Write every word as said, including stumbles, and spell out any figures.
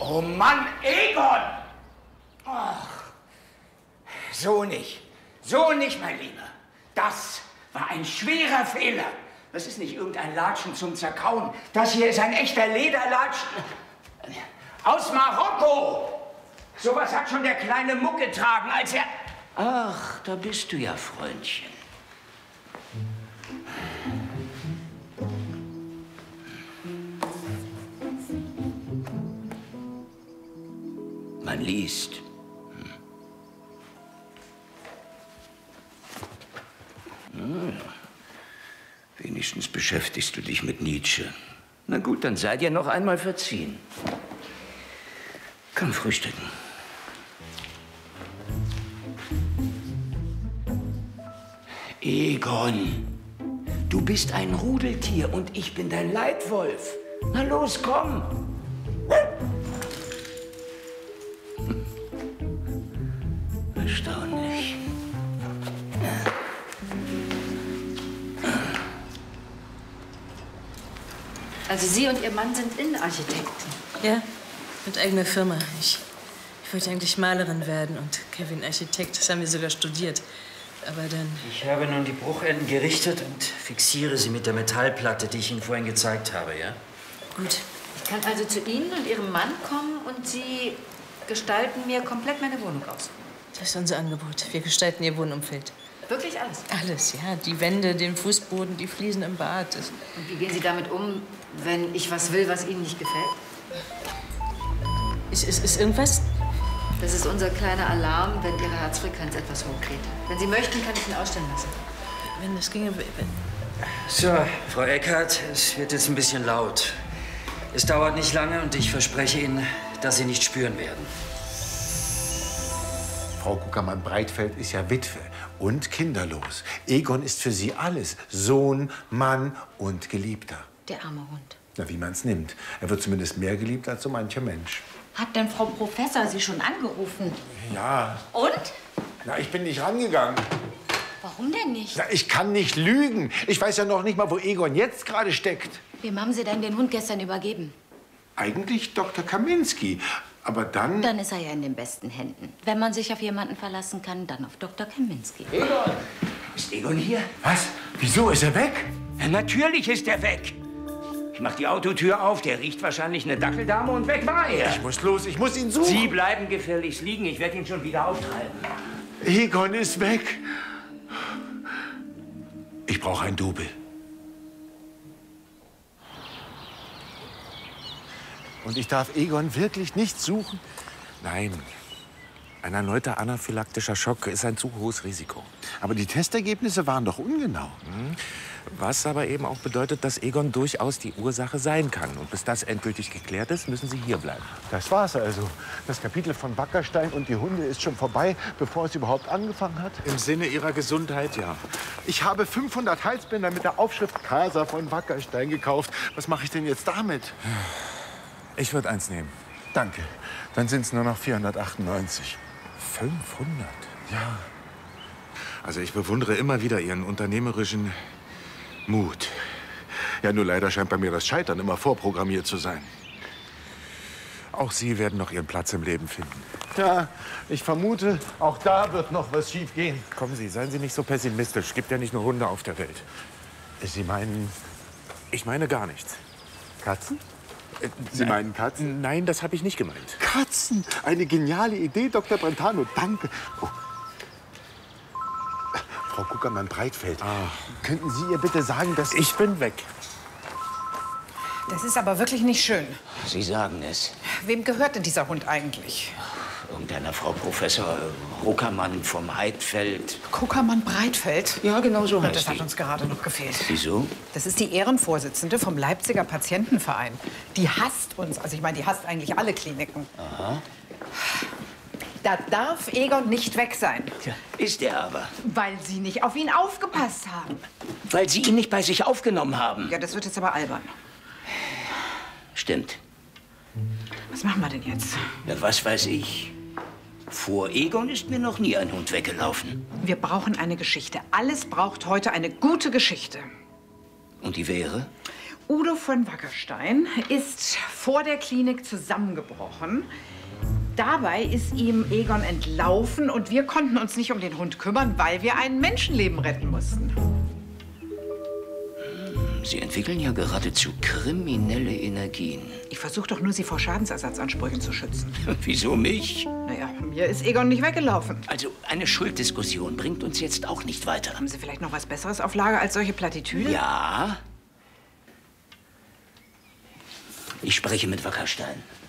Oh Mann, Egon! Ach, so nicht. So nicht, mein Lieber. Das war ein schwerer Fehler. Das ist nicht irgendein Latschen zum Zerkauen. Das hier ist ein echter Lederlatschen. Aus Marokko! Sowas hat schon der kleine Muck getragen, als er... Ach, da bist du ja, Freundchen. Man liest. Hm. Ja. Wenigstens beschäftigst du dich mit Nietzsche. Na gut, dann sei dir noch einmal verziehen. Komm, frühstücken. Egon, du bist ein Rudeltier und ich bin dein Leitwolf. Na los, komm. Erstaunlich. Also Sie und Ihr Mann sind Innenarchitekten? Ja, mit eigener Firma. Ich, ich wollte eigentlich Malerin werden und Kevin Architekt. Das haben wir sogar studiert. Aber dann... Ich habe nun die Bruchenden gerichtet und fixiere sie mit der Metallplatte, die ich Ihnen vorhin gezeigt habe, ja? Gut. Ich kann also zu Ihnen und Ihrem Mann kommen und Sie gestalten mir komplett meine Wohnung aus. Das ist unser Angebot. Wir gestalten Ihr Wohnumfeld. Wirklich alles? Alles, ja. Die Wände, den Fußboden, die Fliesen im Bad. Das und wie gehen Sie damit um, wenn ich was will, was Ihnen nicht gefällt? Ist, ist, ist irgendwas? Das ist unser kleiner Alarm, wenn Ihre Herzfrequenz etwas hochgeht. Wenn Sie möchten, kann ich ihn ausstellen lassen. Wenn das ginge... Wenn... So, Frau Eckhardt, es wird jetzt ein bisschen laut. Es dauert nicht lange und ich verspreche Ihnen, dass Sie nicht spüren werden. Frau Guckermann-Breitfeld ist ja Witwe und kinderlos. Egon ist für sie alles. Sohn, Mann und Geliebter. Der arme Hund. Na, wie man's nimmt. Er wird zumindest mehr geliebt als so mancher Mensch. Hat denn Frau Professor Sie schon angerufen? Ja. Und? Na, ich bin nicht rangegangen. Warum denn nicht? Na, ich kann nicht lügen. Ich weiß ja noch nicht mal, wo Egon jetzt gerade steckt. Wem haben Sie denn den Hund gestern übergeben? Eigentlich Doktor Kaminski. Aber dann... Dann ist er ja in den besten Händen. Wenn man sich auf jemanden verlassen kann, dann auf Doktor Kaminski. Egon! Ist Egon hier? Was? Wieso? Ist er weg? Ja, natürlich ist er weg. Ich mach die Autotür auf, der riecht wahrscheinlich eine Dackeldame und weg war er. Ich muss los, ich muss ihn suchen. Sie bleiben gefälligst liegen, ich werde ihn schon wieder auftreiben. Egon ist weg. Ich brauche ein Double. Und ich darf Egon wirklich nicht suchen? Nein. Ein erneuter anaphylaktischer Schock ist ein zu hohes Risiko. Aber die Testergebnisse waren doch ungenau. Was aber eben auch bedeutet, dass Egon durchaus die Ursache sein kann. Und bis das endgültig geklärt ist, müssen Sie hier bleiben. Das war's also. Das Kapitel von Wackerstein und die Hunde ist schon vorbei, bevor es überhaupt angefangen hat. Im Sinne Ihrer Gesundheit, ja. Ich habe fünfhundert Halsbänder mit der Aufschrift Kaiser von Wackerstein gekauft. Was mache ich denn jetzt damit? Ich würde eins nehmen. Danke. Dann sind es nur noch vierhundertachtundneunzig. fünfhundert? Ja. Also ich bewundere immer wieder Ihren unternehmerischen Mut. Ja, nur leider scheint bei mir das Scheitern immer vorprogrammiert zu sein. Auch Sie werden noch Ihren Platz im Leben finden. Ja, ich vermute, auch da wird noch was schief gehen. Kommen Sie, seien Sie nicht so pessimistisch. Es gibt ja nicht nur Hunde auf der Welt. Sie meinen... Ich meine gar nichts. Katzen? Äh, Sie nein, meinen Katzen? Nein, das habe ich nicht gemeint. Katzen? Eine geniale Idee, Doktor Brentano. Danke. Oh. Frau Guckermann-Breitfeld, könnten Sie ihr bitte sagen, dass... Ich bin weg. Das ist aber wirklich nicht schön. Sie sagen es. Wem gehört denn dieser Hund eigentlich? Irgendeiner Frau Professor Ruckermann vom Heidfeld. Kuckermann-Breitfeld? Ja, genau so heißt Das hat die. uns gerade noch gefehlt. Wieso? Das ist die Ehrenvorsitzende vom Leipziger Patientenverein. Die hasst uns. Also ich meine, die hasst eigentlich alle Kliniken. Aha. Da darf Egon nicht weg sein. Tja, ist er aber. Weil Sie nicht auf ihn aufgepasst haben. Weil Sie ihn nicht bei sich aufgenommen haben. Ja, das wird jetzt aber albern. Stimmt. Was machen wir denn jetzt? Ja, was weiß ich. Vor Egon ist mir noch nie ein Hund weggelaufen. Wir brauchen eine Geschichte. Alles braucht heute eine gute Geschichte. Und die wäre? Udo von Wackerstein ist vor der Klinik zusammengebrochen. Dabei ist ihm Egon entlaufen und wir konnten uns nicht um den Hund kümmern, weil wir ein Menschenleben retten mussten. Sie entwickeln ja geradezu kriminelle Energien. Ich versuche doch nur, Sie vor Schadensersatzansprüchen zu schützen. Wieso mich? Naja, mir ist Egon nicht weggelaufen. Also, eine Schulddiskussion bringt uns jetzt auch nicht weiter. Haben Sie vielleicht noch was Besseres auf Lager als solche Plattitüden? Ja. Ich spreche mit Wackerstein.